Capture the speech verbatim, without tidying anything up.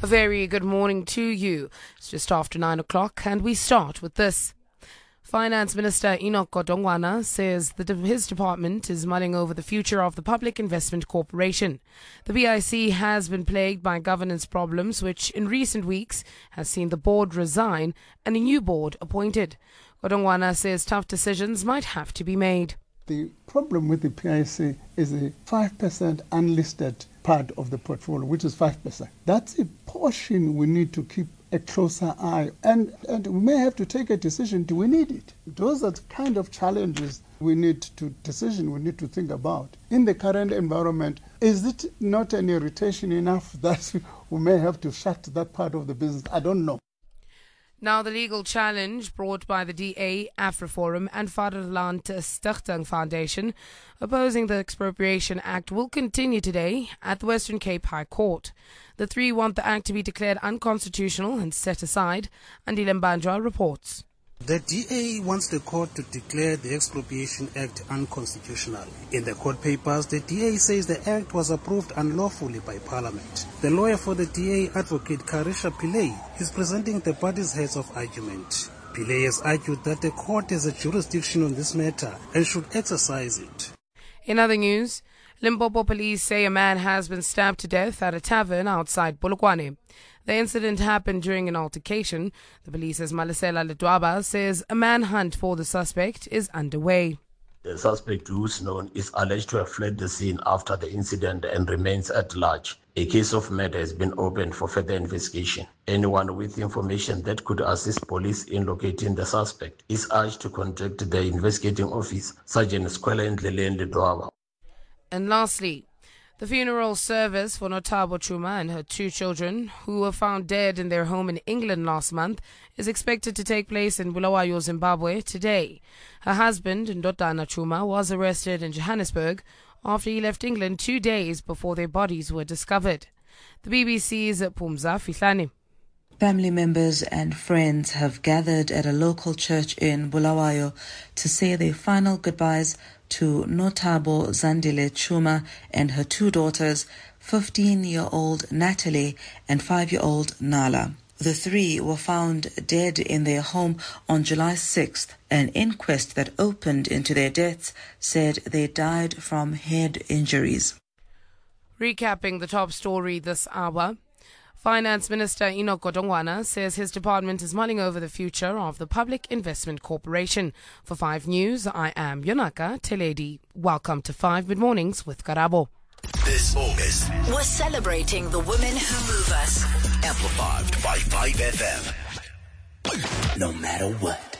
A very good morning to you. It's just after nine o'clock and we start with this. Finance Minister Enoch Godongwana says that his department is mulling over the future of the Public Investment Corporation. The B I C has been plagued by governance problems, which in recent weeks has seen the board resign and a new board appointed. Godongwana says tough decisions might have to be made. The problem with the P I C is the five percent unlisted part of the portfolio, which is five percent. That's a portion we need to keep a closer eye, and, and we may have to take a decision. Do we need it? Those are the kind of challenges we need to decision we need to think about. In the current environment, is it not an irritation enough that we may have to shut that part of the business? I don't know. Now, the legal challenge brought by the D A, AfriForum and Vaderland Stichting Foundation opposing the Expropriation Act will continue today at the Western Cape High Court. The three want the act to be declared unconstitutional and set aside. Andile Mbanjwa reports. The D A wants the court to declare the Expropriation Act unconstitutional. In the court papers, the D A says the act was approved unlawfully by Parliament. The lawyer for the D A, Advocate Karisha Pillay, is presenting the parties' heads of argument. Pillay has argued that the court has a jurisdiction on this matter and should exercise it. In other news, Limpopo police say a man has been stabbed to death at a tavern outside Polokwane. The incident happened during an altercation. The police's Malisela Ledwaba says a manhunt for the suspect is underway. The suspect, who's known, is alleged to have fled the scene after the incident and remains at large. A case of murder has been opened for further investigation. Anyone with information that could assist police in locating the suspect is urged to contact the investigating office, Sergeant Skwela Ndlele Ledwaba. And lastly, the funeral service for Notabo Chuma and her two children, who were found dead in their home in England last month, is expected to take place in Bulawayo, Zimbabwe today. Her husband, Ndodana Chuma, was arrested in Johannesburg after he left England two days before their bodies were discovered. The B B C's Pumza Fihlani. Family members and friends have gathered at a local church in Bulawayo to say their final goodbyes to Notabo Zandile Chuma and her two daughters, fifteen-year-old Natalie and five-year-old Nala. The three were found dead in their home on July sixth. An inquest that opened into their deaths said they died from head injuries. Recapping the top story this hour, Finance Minister Enoch Godongwana says his department is mulling over the future of the Public Investment Corporation. For five News, I am Yonaka Teledi. Welcome to five Mid-Mornings with Karabo. This August, we're celebrating the women who move us. Amplified by five F M. No matter what.